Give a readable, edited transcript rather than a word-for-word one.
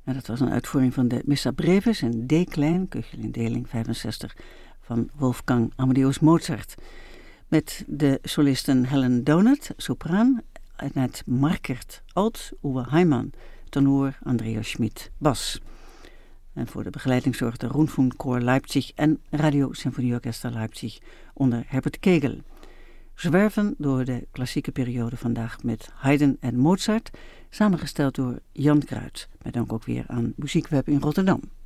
En dat was een uitvoering van de Missa Brevis in D-klein, Köchelin-deling 65, van Wolfgang Amadeus Mozart. Met de solisten Helen Donet, sopraan, Annette Markert, alt, Uwe Heimann, tenor, Andreas Schmid, bas. En voor de begeleiding zorgde Rundfunkchor Leipzig en Radio Sinfonieorchester Leipzig onder Herbert Kegel. Zwerven door de klassieke periode vandaag met Haydn en Mozart, samengesteld door Jan Kruid. Met dank ook weer aan Muziekweb in Rotterdam.